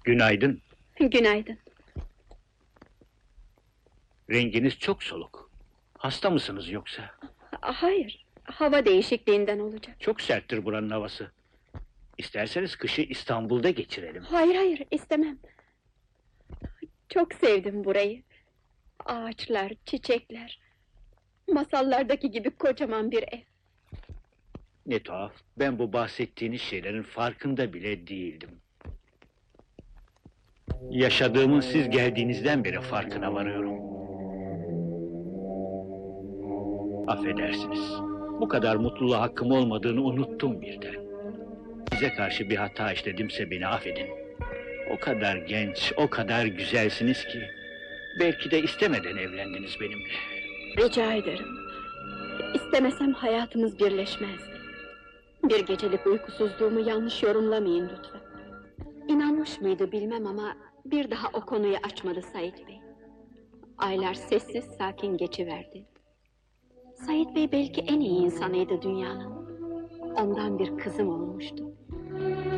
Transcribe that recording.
Günaydın. Günaydın. Renginiz çok soluk. Hasta mısınız yoksa? Hayır, hava değişikliğinden olacak. Çok serttir buranın havası. İsterseniz kışı İstanbul'da geçirelim. Hayır, istemem. Çok sevdim burayı. Ağaçlar, çiçekler. Masallardaki gibi kocaman bir ev. Ne tuhaf, ben bu bahsettiğiniz şeylerin farkında bile değildim. Yaşadığımın siz geldiğinizden beri farkına varıyorum. Affedersiniz. Bu kadar mutluluğa hakkım olmadığını unuttum birden. Size karşı bir hata işledimse beni affedin. O kadar genç, o kadar güzelsiniz ki... Belki de istemeden evlendiniz benimle. Rica ederim. İstemesem hayatımız birleşmezdi. Bir gecelik uykusuzluğumu yanlış yorumlamayın lütfen. İnanmış mıydı bilmem ama... bir daha o konuyu açmadı Sait Bey. Aylar sessiz sakin geçiverdi. Sait Bey belki en iyi insanıydı dünyanın. Ondan bir kızım olmuştu.